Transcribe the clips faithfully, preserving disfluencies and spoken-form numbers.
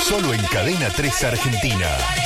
Solo en Cadena tres Argentina.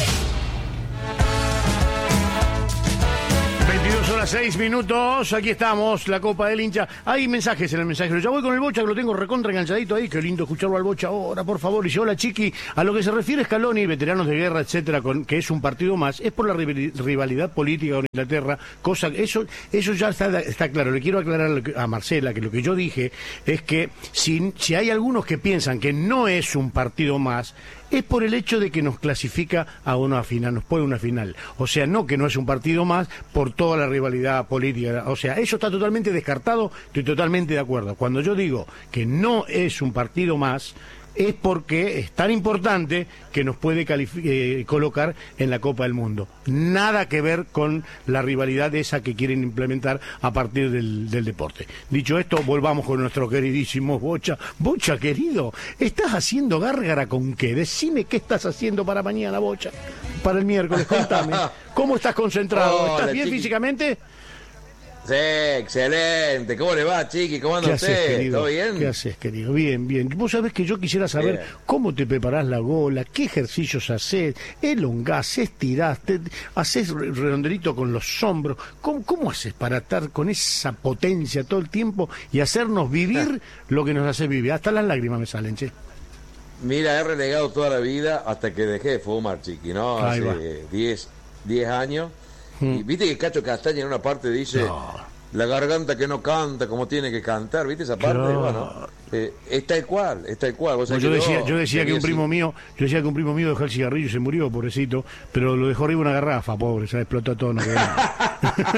veintidós horas seis minutos, aquí estamos, la Copa del Hincha. Hay mensajes en el mensajero. Ya voy con el Bocha, que lo tengo recontra enganchadito ahí. Qué lindo escucharlo al Bocha ahora, por favor. Y dice, hola Chiqui, a lo que se refiere Scaloni, veteranos de guerra, etcétera, con, que es un partido más, es por la rivalidad política con Inglaterra, cosa eso eso ya está, está claro. Le quiero aclarar a Marcela que lo que yo dije es que si, si hay algunos que piensan que no es un partido más, es por el hecho de que nos clasifica a una final, nos pone una final. O sea, no que no es un partido más por toda la rivalidad política. O sea, eso está totalmente descartado, estoy totalmente de acuerdo. Cuando yo digo que no es un partido más, es porque es tan importante que nos puede eh, colocar en la Copa del Mundo. Nada que ver con la rivalidad esa que quieren implementar a partir del, del deporte. Dicho esto, volvamos con nuestro queridísimo Bocha. Bocha, querido, ¿estás haciendo gárgara con qué? Decime qué estás haciendo para mañana, Bocha. Para el miércoles, contame. ¿Cómo estás concentrado? Hola, ¿Estás bien chiqui. físicamente? Sí, excelente. ¿Cómo le va, Chiqui? ¿Cómo anda ¿Qué usted? haces, querido? ¿Todo bien? ¿Qué haces, querido? Bien, bien. Vos sabés que yo quisiera saber Bien. cómo te preparás la gola, qué ejercicios haces, elongás, estirás, te, haces redonderito con los hombros. ¿Cómo, ¿Cómo haces para estar con esa potencia todo el tiempo y hacernos vivir lo que nos hace vivir? Hasta las lágrimas me salen, che. Mira, he renegado toda la vida hasta que dejé de fumar, Chiqui, ¿no? Ahí va. Hace diez años. Y viste que Cacho Castaña en una parte dice, No. la garganta que no canta como tiene que cantar, ¿viste esa parte? Claro. Bueno, eh, es tal cual, es tal cual. Vos Pues sabés yo que decía, yo decía que tenía un primo así- mío, yo decía que un primo mío dejó el cigarrillo y se murió, pobrecito, pero lo dejó arriba una garrafa, pobre, se explotó todo, no quedó nada.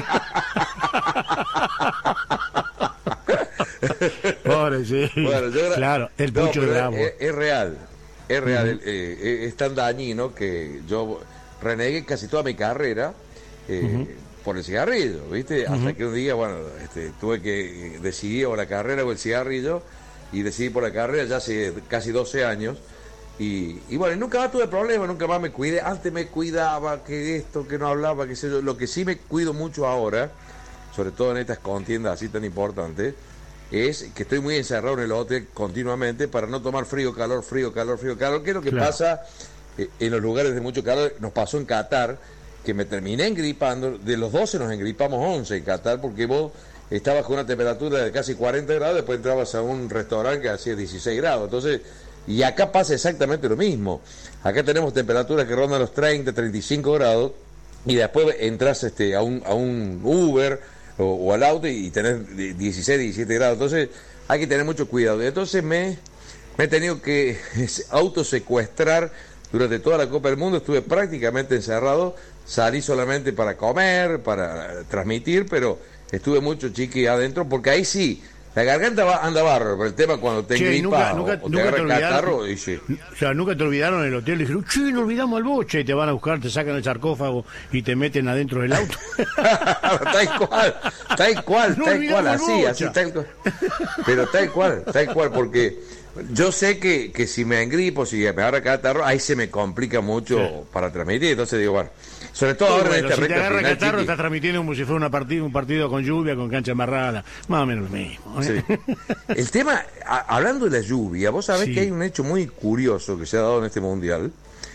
Pobre, sí. Bueno, yo gra- Claro, el No, pucho de pero bravo. es, es real, es real, eh, eh, es tan dañino que yo renegué casi toda mi carrera eh, por el cigarrillo, ¿viste? Hasta que un día, bueno, este, tuve que decidir o la carrera o el cigarrillo, y decidí por la carrera ya hace casi doce años. Y, y bueno, y nunca más tuve problemas, nunca más me cuidé. Antes me cuidaba, que esto, que no hablaba, que sé yo. Lo que sí me cuido mucho ahora, sobre todo en estas contiendas así tan importantes, es que estoy muy encerrado en el hotel continuamente para no tomar frío, calor, frío, calor, frío, calor. ¿Qué es lo que Claro. pasa eh, en los lugares de mucho calor? Nos pasó en Qatar, que me terminé engripando. De los doce nos engripamos once en Qatar, porque vos estabas con una temperatura de casi cuarenta grados, después entrabas a un restaurante que hacía dieciséis grados. Entonces, y acá pasa exactamente lo mismo. Acá tenemos temperaturas que rondan los treinta, treinta y cinco grados, y después entras este, a, un, a un Uber o, o al auto y tenés dieciséis, diecisiete grados. Entonces hay que tener mucho cuidado. Entonces me, me he tenido que autosecuestrar durante toda la Copa del Mundo. Estuve prácticamente encerrado, salí solamente para comer, para transmitir, pero estuve mucho, Chiqui, adentro, porque ahí sí, la garganta va, anda bárbaro, pero el tema cuando te Che, y engripas nunca, nunca, o, o te nunca te agarra el catarro, olvidaron, y sí. o sea, nunca te olvidaron en el hotel, dijeron, che, no olvidamos al Bocha, y te van a buscar, te sacan el sarcófago y te meten adentro del auto. tal cual, tal cual, No tal olvidamos cual, el así, Bocha. así, tal cual. Pero tal cual, tal cual, porque yo sé que, que si me engripo, si me agarra catarro, ahí se me complica mucho Sí. para transmitir. Entonces digo, bueno, sobre todo Y ahora bueno, en esta si te recta agarra final, catarro, Chiqui. estás transmitiendo como si fuera una partida, un partido con lluvia, con cancha amarrada, más o menos lo mismo. ¿eh? Sí. El tema, a- hablando de la lluvia, vos sabés Sí. que hay un hecho muy curioso que se ha dado en este mundial,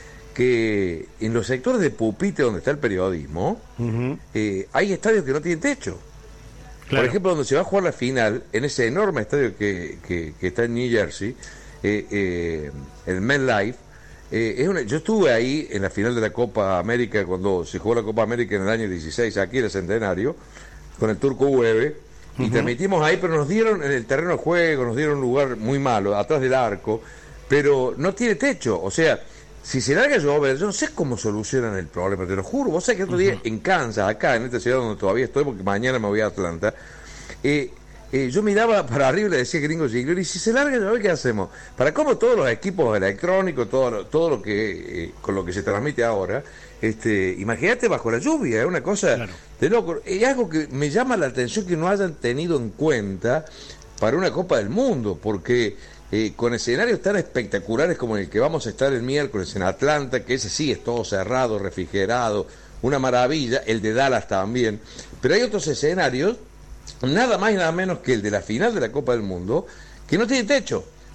que en los sectores de Pupite, donde está el periodismo, Ujú, eh, hay estadios que no tienen techo. claro. Por ejemplo, donde se va a jugar la final, en ese enorme estadio que, que, que está en New Jersey, eh, eh, el MetLife, eh, es una, yo estuve ahí en la final de la Copa América, cuando se jugó la Copa América en el año dieciséis, aquí en el Centenario, con el Turco Hueve, y transmitimos ahí, pero nos dieron en el terreno de juego, nos dieron un lugar muy malo, atrás del arco, pero no tiene techo. O sea, si se larga a llover, yo no sé cómo solucionan el problema, te lo juro. Vos sabés que el otro día en Kansas, acá en esta ciudad donde todavía estoy, porque mañana me voy a Atlanta, eh, eh, yo miraba para arriba y le decía Gringo Ziegler, y si se larga a llover, ¿qué hacemos? Para cómo todos los equipos electrónicos, todo lo, todo lo que eh, con lo que se transmite ahora, este, imagínate bajo la lluvia, es una cosa Claro. de loco. Es algo que me llama la atención que no hayan tenido en cuenta para una Copa del Mundo, porque eh, con escenarios tan espectaculares como el que vamos a estar el miércoles en Atlanta, que ese sí es todo cerrado, refrigerado, una maravilla, el de Dallas también, pero hay otros escenarios, nada más y nada menos que el de la final de la Copa del Mundo, que no tiene techo,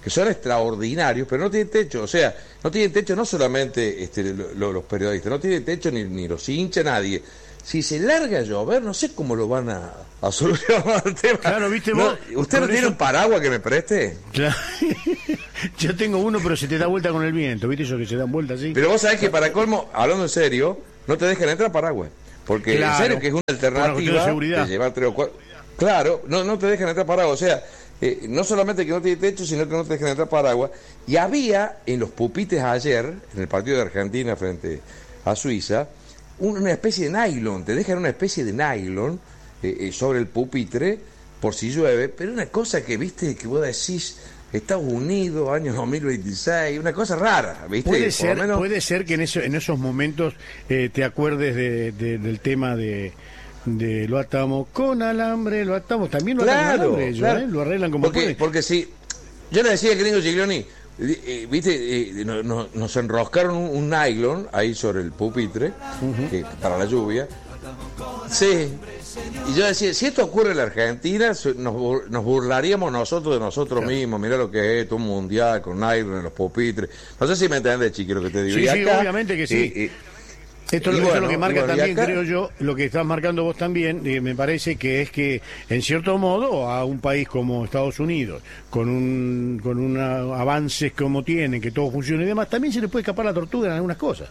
que son extraordinarios, pero no tienen techo. O sea, no tienen techo no solamente este, lo, lo, los periodistas, no tienen techo ni, ni los hinchas, nadie. Si se larga a llover, no sé cómo lo van a, a solucionar el tema. Claro, viste no, vos. ¿Usted no tiene eso... un paraguas que me preste? Claro. Yo tengo uno, pero se te da vuelta con el viento, ¿viste? Eso que se dan vuelta así. Pero vos sabés que para colmo, hablando en serio, no te dejan entrar paraguas. Porque claro, en serio que es una alternativa de, de llevar tres o cuatro. Claro, no, no te dejan entrar paraguas. O sea, eh, no solamente que no tiene techo, sino que no te dejan entrar paraguas. Y había en los pupitres ayer, en el partido de Argentina frente a Suiza, una especie de nylon, te dejan una especie de nylon eh, eh, sobre el pupitre por si llueve, pero una cosa que, viste, que vos decís, Estados Unidos, año dos mil veintiséis, una cosa rara, viste. Puede ser, menos... puede ser que en, eso, en esos momentos eh, te acuerdes de, de, del tema de, de lo atamos con alambre, lo atamos, también lo claro, atamos con alambre, ellos, claro. ¿eh? Lo arreglan como porque, pueden. Porque si, yo le decía a Gringo Giglioni, Eh, viste, eh, no, no, nos enroscaron un, un nylon ahí sobre el pupitre uh-huh. que, para la lluvia. Sí, y yo decía, si esto ocurre en la Argentina, nos, nos burlaríamos nosotros de nosotros claro. mismos. Mirá lo que es esto, un mundial con nylon en los pupitres. No sé si me entiendes, chiqui, lo que te digo. Sí, y sí, acá, obviamente que sí. Eh, eh, Esto, bueno, esto es lo que marca bueno, también, acá... creo yo, lo que estás marcando vos también, eh, me parece que es que, en cierto modo, a un país como Estados Unidos, con un con una avances como tienen, que todo funcione y demás, también se le puede escapar la tortuga en algunas cosas.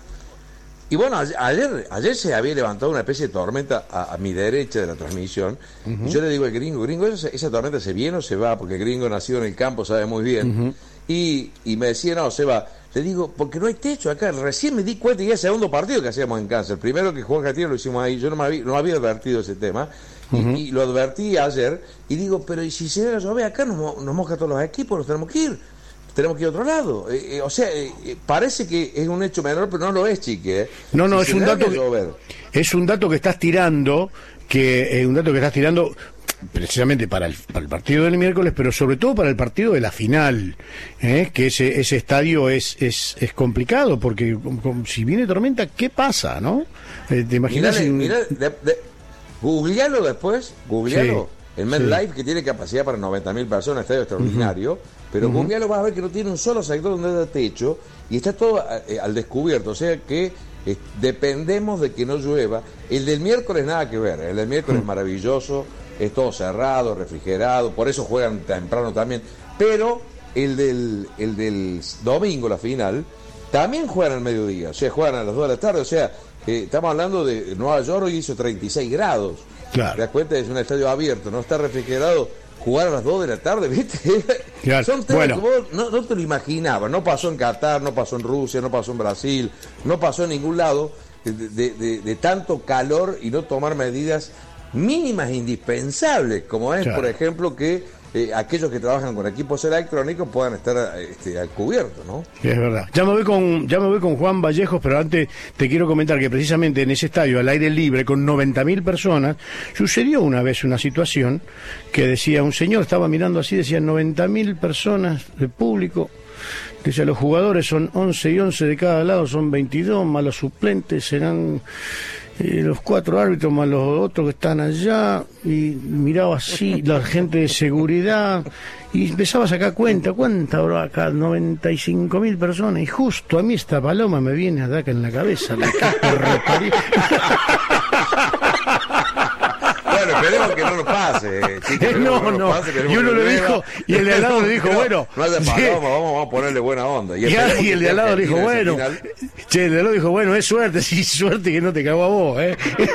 Y bueno, ayer ayer se había levantado una especie de tormenta a, a mi derecha de la transmisión, uh-huh. y yo le digo al gringo, gringo, esa, esa tormenta se viene o se va, porque el gringo nacido en el campo sabe muy bien, uh-huh. y, y me decía, no, se va. Le digo, porque no hay techo acá. Recién me di cuenta, y es el segundo partido que hacíamos en casa. El primero que jugó Argentina lo hicimos ahí. Yo no me había, no había advertido ese tema. Uh-huh. Y, y lo advertí ayer. Y digo, pero ¿y si se ve la lluvia acá? Nos, nos moja todos los equipos, nos tenemos que ir. Tenemos que ir a otro lado. Eh, eh, o sea, eh, parece que es un hecho menor, pero no lo es, chique. ¿eh? No, no, si es un dato que, es un dato que estás tirando, que es un dato que estás tirando... precisamente para el, para el partido del miércoles, pero sobre todo para el partido de la final, ¿eh? que ese ese estadio es es, es complicado, porque como, como, si viene tormenta, ¿qué pasa, no? Eh, ¿Te imaginas? Mirale, en... mirale, de, de, googlealo después, googlealo, sí, el MetLife, sí. que tiene capacidad para noventa mil personas, estadio extraordinario, uh-huh. pero uh-huh. googlealo, vas a ver que no tiene un solo sector donde da techo, y está todo eh, al descubierto, o sea que eh, dependemos de que no llueva. El del miércoles nada que ver, el del miércoles uh-huh. es maravilloso, es todo cerrado, refrigerado, por eso juegan temprano también, pero el del el del domingo, la final, también juegan al mediodía, o sea, juegan a las dos de la tarde, o sea, eh, estamos hablando de Nueva York, hoy hizo treinta y seis grados, claro. te das cuenta, es un estadio abierto, no está refrigerado, jugar a las dos de la tarde, ¿viste? Claro. Son temas bueno. que vos no, no te lo imaginabas, no pasó en Qatar, no pasó en Rusia, no pasó en Brasil, no pasó en ningún lado, de, de, de, de tanto calor y no tomar medidas mínimas indispensables, como es, claro. por ejemplo, que eh, aquellos que trabajan con equipos electrónicos puedan estar este, al cubierto, ¿no? Es verdad. Ya me voy con ya me voy con Juan Vallejos, pero antes te quiero comentar que precisamente en ese estadio, al aire libre, con noventa mil personas, sucedió una vez una situación que decía, un señor estaba mirando así, decía noventa mil personas de público. Dice, los jugadores son once y once de cada lado, son veintidós, más los suplentes serán... Eh, los cuatro árbitros más los otros que están allá, y miraba así la gente de seguridad y empezaba a sacar cuenta, ¿cuánta habrá acá? noventa y cinco mil personas, y justo a mí esta paloma me viene a acá en la cabeza, la Bueno, esperemos que no nos pase, chicos, no, no, no, nos pase, y uno le dijo, y el de al lado le dijo, no, bueno, no haya paloma, sí. vamos, vamos a ponerle buena onda. Y, y, y el de al lado le dijo, bueno, che, el de al lado dijo, bueno, es suerte, sí, suerte que no te cagó a vos, ¿eh?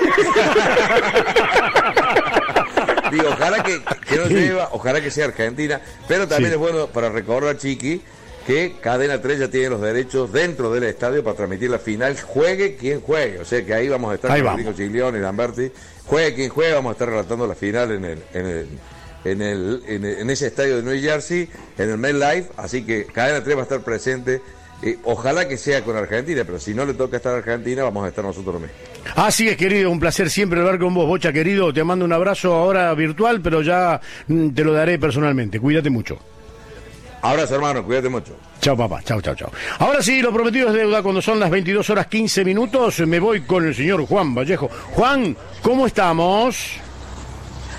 Digo, ojalá que, que no lleva, ojalá que sea Argentina, pero también sí. es bueno para recordar, Chiqui, que Cadena tres ya tiene los derechos dentro del estadio para transmitir la final, juegue quien juegue, o sea que ahí vamos a estar ahí con vamos. Rico Giglioni y Lamberti, juegue quien juegue, vamos a estar relatando la final en el, en el, en el, en, el, en ese estadio de New Jersey, en el MetLife, así que Cadena tres va a estar presente, eh, ojalá que sea con Argentina, pero si no le toca estar a Argentina, vamos a estar nosotros mismos. Así es, querido, un placer siempre hablar con vos, Bocha, querido, te mando un abrazo ahora virtual, pero ya mm, te lo daré personalmente, cuídate mucho. Abrazo, hermano, cuídate mucho. Chao, papá, chao, chao, chao. Ahora sí, lo prometido es deuda. Cuando son las veintidós horas quince minutos, me voy con el señor Juan Vallejo. Juan, ¿cómo estamos?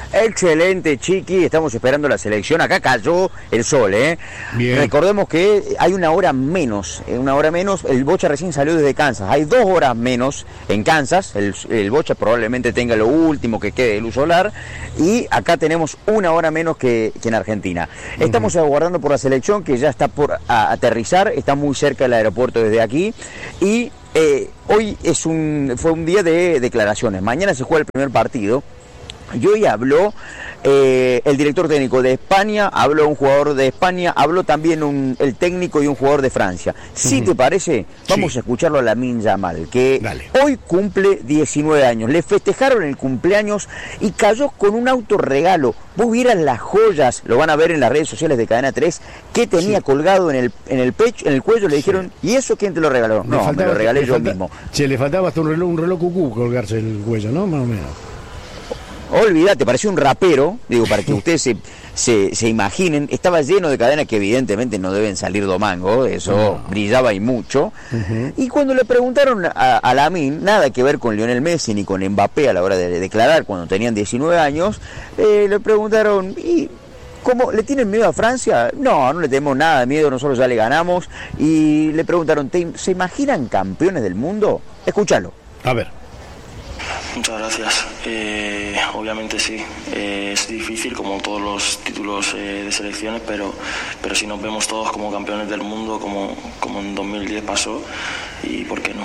Excelente, Chiqui, estamos esperando la selección. Acá cayó el sol, ¿eh? Bien. Recordemos que hay una hora menos, una hora menos. El Bocha recién salió desde Kansas. Hay dos horas menos en Kansas. El, el Bocha probablemente tenga lo último que quede de luz solar. Y acá tenemos una hora menos que, que en Argentina. Estamos uh-huh. aguardando por la selección que ya está por a, aterrizar. Está muy cerca del aeropuerto desde aquí. Y eh, hoy es un fue un día de declaraciones. Mañana se juega el primer partido. Y hoy habló eh, el director técnico de España, habló un jugador de España, habló también un, el técnico y un jugador de Francia. Si uh-huh. te parece, vamos sí. a escucharlo a Lamine Yamal, que Dale. hoy cumple diecinueve años. Le festejaron el cumpleaños y cayó con un autorregalo. Vos vieras las joyas, lo van a ver en las redes sociales de Cadena tres, que tenía sí. colgado en el en el pecho, en el cuello. Le dijeron, sí. ¿y eso quién te lo regaló? Me no, faltaba, me lo regalé yo falta, mismo. Che, le faltaba hasta un reloj, un reloj cucú colgarse el cuello, ¿no? Más o menos. Olvídate, parecía un rapero, digo, para que ustedes se, se, se imaginen, estaba lleno de cadenas que evidentemente no deben salir domango, eso no. brillaba y mucho. Uh-huh. Y cuando le preguntaron a, a Lamine, nada que ver con Lionel Messi ni con Mbappé a la hora de declarar cuando tenían diecinueve años, eh, le preguntaron, ¿y cómo le tienen miedo a Francia? No, no le tenemos nada de miedo, nosotros ya le ganamos. Y le preguntaron, ¿se imaginan campeones del mundo? Escúchalo. A ver. Muchas gracias. Eh, obviamente sí, eh, es difícil como todos los títulos eh, de selecciones, pero, pero si nos vemos todos como campeones del mundo, como, como en dos mil diez pasó, y ¿por qué no?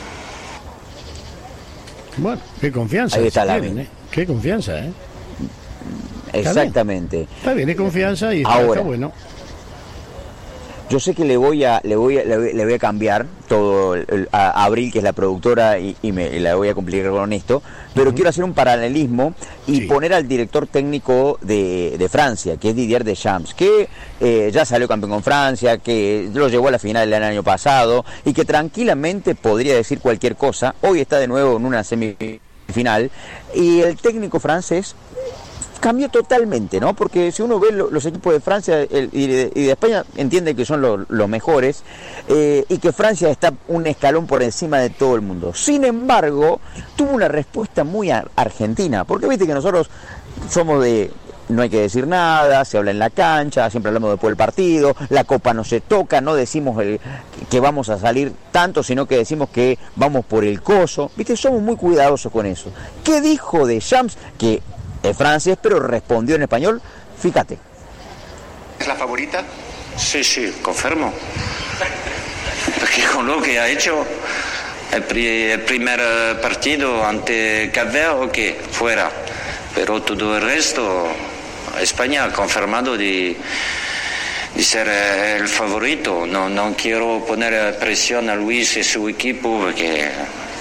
Bueno, qué confianza. Ahí está la tienen, ¿eh? Qué confianza, ¿eh? Exactamente. Está bien, está bien, es confianza y está, Ahora, está bueno. Yo sé que le voy a le voy a, le voy, le voy a cambiar todo el, a, a Abril, que es la productora, y, y me y la voy a complicar con esto, pero uh-huh. quiero hacer un paralelismo y sí. poner al director técnico de, de Francia, que es Didier Deschamps, que eh, ya salió campeón con Francia, que lo llevó a la final del año pasado y que tranquilamente podría decir cualquier cosa. Hoy está de nuevo en una semifinal y el técnico francés cambió totalmente, ¿no? Porque si uno ve lo, los equipos de Francia el, y, de, y de España, entiende que son lo, los mejores eh, y que Francia está un escalón por encima de todo el mundo. Sin embargo, tuvo una respuesta muy ar- argentina, porque viste que nosotros somos de no hay que decir nada, se habla en la cancha, siempre hablamos después del partido, la copa no se toca, no decimos el, que vamos a salir tanto, sino que decimos que vamos por el coso, viste, somos muy cuidadosos con eso. ¿Qué dijo Deschamps? Que es francés, pero respondió en español. Fíjate. ¿Es la favorita? Sí, sí, confirmo. Porque con lo que ha hecho el, pri- el primer partido ante Cap Verde, ok, fuera. Pero todo el resto, España ha confirmado de, de ser el favorito. No, no quiero poner presión a Luis y su equipo porque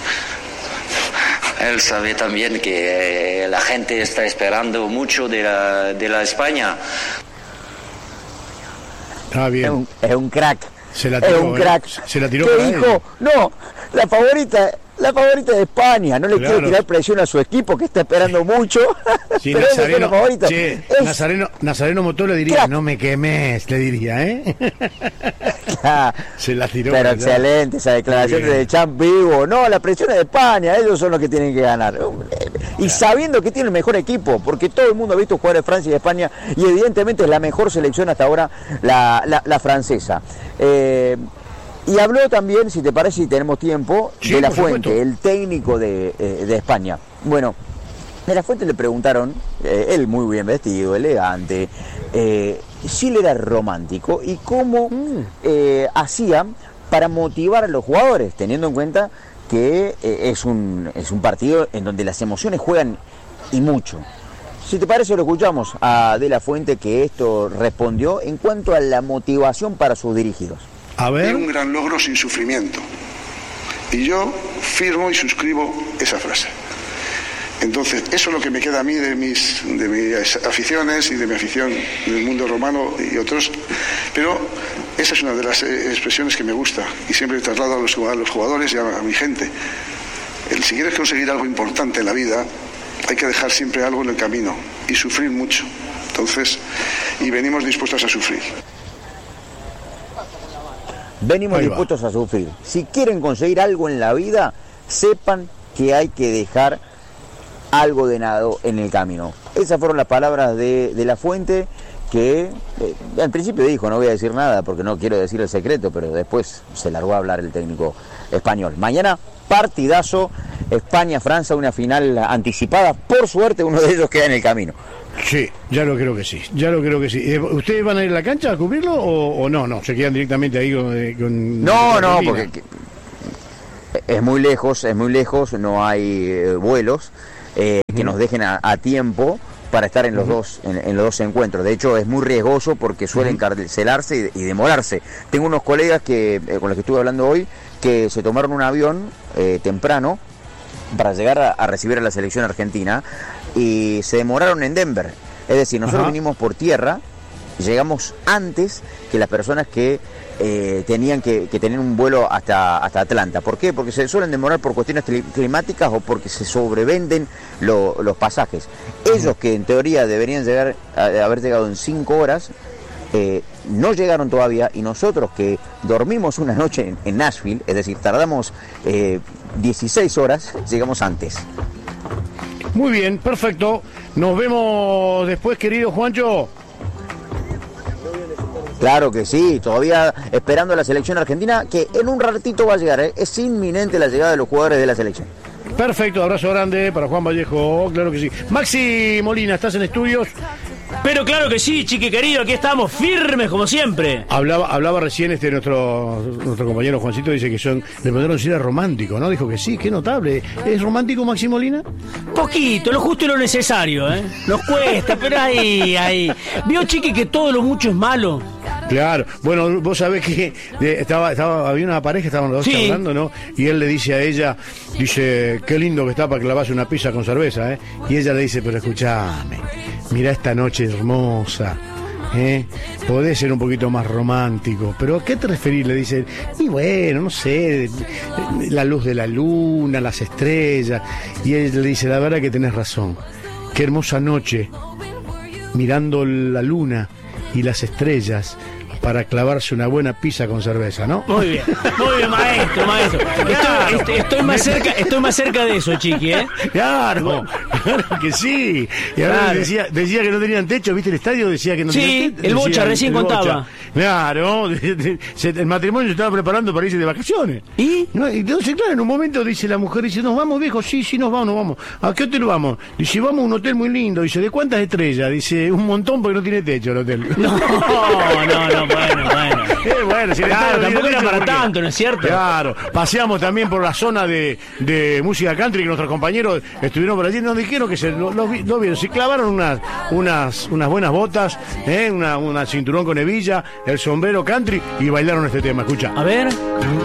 él sabe también que la gente está esperando mucho de la, de la España. Ah, bien. Es un, es un crack. Se la tiró, es un crack. ¿eh? Se la tiró. ¿Qué dijo? Él. No, la favorita, la favorita de España. No le claro. quiero tirar presión a su equipo que está esperando mucho. Sí, pero Nazareno, es la favorita. Sí, es... Nazareno, Nazareno Motor le diría, crack. No me quemes, le diría, ¿eh? Se la tiró. Pero excelente esa declaración de Champ vivo. No, la presión es de España, ellos son los que tienen que ganar. Y sabiendo que tiene el mejor equipo, porque todo el mundo ha visto jugar de Francia y de España, y evidentemente es la mejor selección hasta ahora, la, la, la francesa. Eh, y habló también, si te parece, si tenemos tiempo, sí, de La Fuente, supuesto. El técnico de, eh, de España. Bueno, de La Fuente le preguntaron, eh, él muy bien vestido, elegante, eh, si él era romántico y cómo mm. eh, hacía para motivar a los jugadores, teniendo en cuenta que eh, es un es un partido en donde las emociones juegan y mucho. Si te parece, lo escuchamos a De La Fuente, que esto respondió en cuanto a la motivación para sus dirigidos. A ver. Es un gran logro sin sufrimiento. Y yo firmo y suscribo esa frase. Entonces, eso es lo que me queda a mí de mis, de mis aficiones y de mi afición del mundo romano y otros. Pero esa es una de las expresiones que me gusta y siempre traslado a los, a los jugadores y a, a mi gente. El, si quieres conseguir algo importante en la vida, hay que dejar siempre algo en el camino y sufrir mucho. Entonces, y venimos dispuestos a sufrir. Venimos dispuestos a sufrir. Si quieren conseguir algo en la vida, sepan que hay que dejar algo de nado en el camino. Esas fueron las palabras de, de la fuente, que eh, al principio dijo, no voy a decir nada porque no quiero decir el secreto, pero después se largó a hablar el técnico español. Mañana, partidazo, España-Francia, una final anticipada. Por suerte, uno de ellos queda en el camino. Sí, ya lo creo que sí, ya lo creo que sí. Eh, ¿Ustedes van a ir a la cancha a cubrirlo o, o no? No, se quedan directamente ahí con... con no, no, porque que, es muy lejos, es muy lejos, no hay eh, vuelos eh, uh-huh. que nos dejen a, a tiempo para estar en los uh-huh. dos en, en los dos encuentros. De hecho, es muy riesgoso porque suelen uh-huh. encarcelarse y, y demorarse. Tengo unos colegas que eh, con los que estuve hablando hoy que se tomaron un avión eh, temprano para llegar a, a recibir a la selección argentina y se demoraron en Denver. Es decir, nosotros uh-huh. vinimos por tierra, llegamos antes que las personas que eh, tenían que, que tener un vuelo hasta, hasta Atlanta. ¿Por qué? Porque se suelen demorar por cuestiones climáticas o porque se sobrevenden lo, los pasajes. Ellos, que en teoría deberían llegar a, a haber llegado en cinco horas, eh, no llegaron todavía, y nosotros que dormimos una noche en, en Nashville, es decir, tardamos eh, dieciséis horas, llegamos antes. Muy bien, perfecto. Nos vemos después, querido Juancho. Claro que sí, todavía esperando a la selección argentina, que en un ratito va a llegar, ¿eh? Es inminente la llegada de los jugadores de la selección. Perfecto, abrazo grande para Juan Vallejo, claro que sí. Maxi Molina, ¿estás en estudios? Pero claro que sí, chiqui querido, aquí estamos, firmes como siempre. Hablaba, hablaba recién este nuestro nuestro compañero Juancito, dice que son, le preguntaron si era romántico, ¿no? Dijo que sí, qué notable. ¿Es romántico Maxi Molina? Poquito, lo justo y lo necesario, ¿eh? Nos cuesta, pero ahí, ahí. ¿Vio, chiqui, que todo lo mucho es malo? Claro, bueno, vos sabés que de, estaba, estaba, había una pareja, estaban los dos sí. charlando, ¿no? Y él le dice a ella, dice, qué lindo que está para clavarse una pizza con cerveza, ¿eh? Y ella le dice, pero escuchame, mirá esta noche hermosa, ¿eh? Podés ser un poquito más romántico, pero ¿a qué te referís? Le dice, y bueno, no sé, la luz de la luna, las estrellas. Y él le dice, la verdad que tenés razón, qué hermosa noche, mirando la luna y las estrellas, para clavarse una buena pizza con cerveza, ¿no? Muy bien, muy bien, maestro, maestro. Estoy, estoy, estoy más cerca, estoy más cerca de eso, chiqui, ¿eh? Claro, claro que sí. Y ahora claro. decía, decía que no tenían techo, ¿viste el estadio? Decía que no sí, tenían techo. Sí, el Bocha recién el contaba. Bocha. Claro, el matrimonio se estaba preparando para irse de vacaciones. ¿Y? ¿No? Entonces, claro, en un momento dice la mujer, dice, ¿nos vamos, viejo? Sí, sí, nos vamos, nos vamos. ¿A qué hotel vamos? Dice, vamos a un hotel muy lindo. Dice, ¿de cuántas estrellas? Dice, un montón porque no tiene techo el hotel. No, no, no, bueno, bueno. Eh, bueno, si claro, tampoco era para porque, tanto, ¿no es cierto? Claro, paseamos también por la zona de, de música country, que nuestros compañeros estuvieron por allí, nos dijeron que se lo, lo, lo vieron, se clavaron unas unas unas buenas botas, ¿eh? una, una cinturón con hebilla, el sombrero country y bailaron este tema, escucha. A ver.